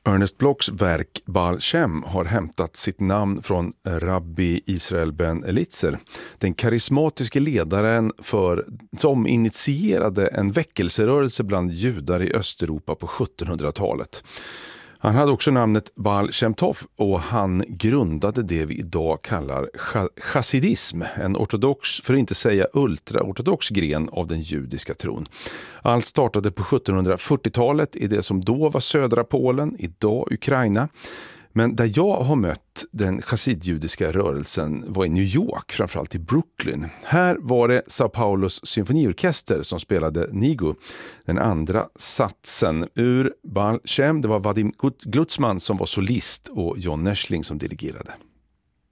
Ernest Blocks verk Baal Shem har hämtat sitt namn från Rabbi Israel ben Elitzer, den karismatiske ledaren som initierade en väckelserörelse bland judar i Östeuropa på 1700-talet. Han hade också namnet Baal Shem Tov och han grundade det vi idag kallar chassidism, en ortodox, för att inte säga ultraortodox gren av den judiska tron. Allt startade på 1740-talet i det som då var södra Polen, idag Ukraina. Men där jag har mött den chassidjudiska rörelsen var i New York, framförallt i Brooklyn. Här var det Sao Paulos symfoniorkester som spelade Nigu, den andra satsen ur Baal Shem. Det var Vadim Glucksmann som var solist och John Neschling som dirigerade.